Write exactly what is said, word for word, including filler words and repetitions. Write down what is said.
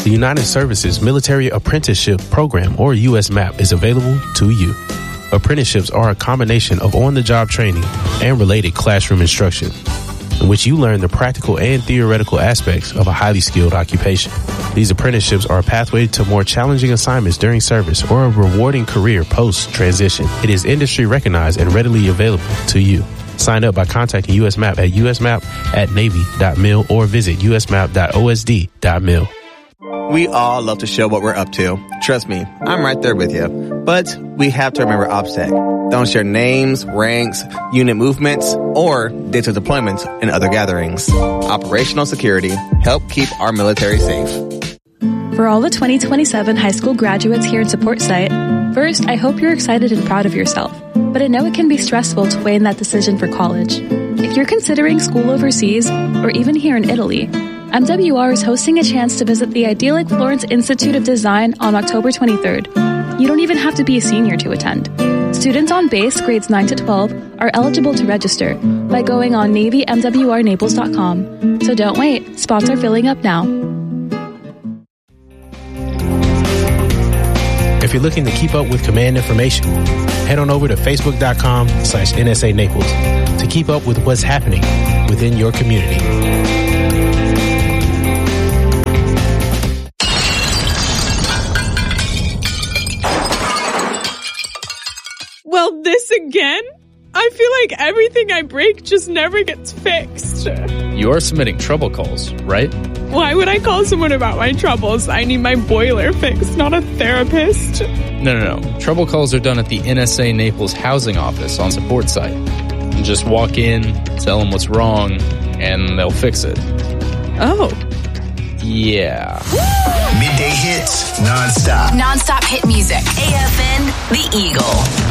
The United Services Military Apprenticeship Program, or U S M A P, is available to you. Apprenticeships are a combination of on-the-job training and related classroom instruction, in which you learn the practical and theoretical aspects of a highly skilled occupation. These apprenticeships are a pathway to more challenging assignments during service or a rewarding career post-transition. It is industry recognized and readily available to you. Sign up by contacting U S M A P at U S M A P at Navy dot mil or visit U S M A P dot O S D dot mil. We all love to show what we're up to. Trust me, I'm right there with you. But we have to remember OPSEC. Don't share names, ranks, unit movements, or dates of deployments in other gatherings. Operational security. Help keep our military safe. For all the twenty twenty-seven high school graduates here in Support Site, first, I hope you're excited and proud of yourself. But I know it can be stressful to weigh in that decision for college. If you're considering school overseas, or even here in Italy, M W R is hosting a chance to visit the Idyllic Florence Institute of Design on October twenty-third. You don't even have to be a senior to attend. Students on base grades nine to twelve are eligible to register by going on Navy M W R Naples dot com. So don't wait, spots are filling up now. If you're looking to keep up with command information, head on over to facebook dot com slash N S A Naples to keep up with what's happening within your community. Well, this again? I feel like everything I break just never gets fixed. You're submitting trouble calls, right? Why would I call someone about my troubles? I need my boiler fixed, not a therapist. No, no, no. Trouble calls are done at the N S A Naples housing office on Support Site. You just walk in, tell them what's wrong, and they'll fix it. Oh. Yeah. Midday hits, non-stop. Non-stop hit music. A F N, The Eagle.